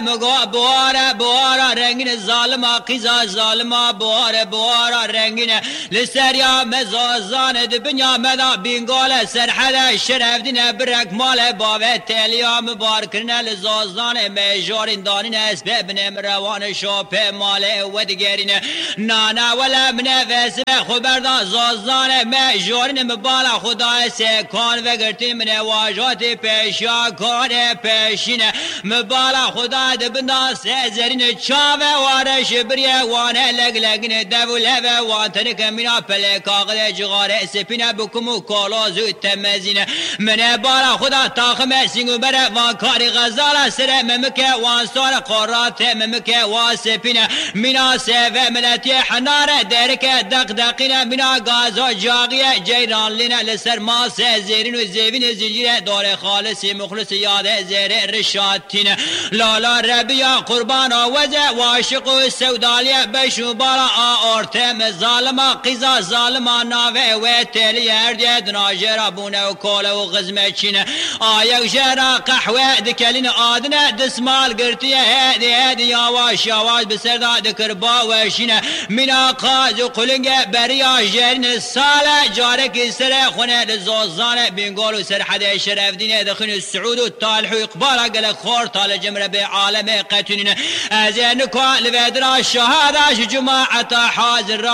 مگا بوارا رنگین ظالما قیزا ظالما بوارا رنگین لسریا مزازان دبنیا مدا بینگال سرحد شرف دین برک مال باوه تلیا مبارکرن لزازان میجارین دانین اسبه بنم روان شاپه مال ودگرین نانا ولا من وسم خبردان زازان میجارین مبالا خدا سکان وگرتین من واجات پیشا کان پیشین مبالا خدا دبنا سزرین چاوه وارش بریه وانه لگلگین دولوه وانتنک مینا پلکاغل جغاره سپینه بکمو کالازو تمزینه من بارا خدا تاخمه سینگو بره وان کاری غزاله سره ممکه وان سار قرات ممکه وان سپینه مینا سوه ملتی حناره درکه دقدقینه مینا گازا جاقیه جیران لینه لسر ما سزرین و زیوین زنجیره دار خالصی مخلص یاده زیر رشاتینه لالا ربیا قربان آوزه واشق و سودالیه بشو بالا آورتم ظالما قیزا ظالما ناوه و تلی هردید ناجرا بونه و کول و غزمه چینه آیو جرا قحوه دکلین آدنه دسمال گرتیه هدی یواش یواش بسردا دکر باوشینه مینا قاز و قلنگ بریا جرین ساله جارک سر خونه لزوزانه بینگول و سرحده شرف دینه دخین السعود و طالح و اقبالا قلق خور طال جمره به عالم قتنين أزين كوال بدر الشهادة جماعة حاضر